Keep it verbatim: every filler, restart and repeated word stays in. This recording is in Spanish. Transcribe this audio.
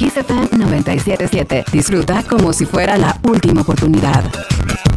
Kiss F M noventa y siete punto siete. Disfruta como si fuera la última oportunidad.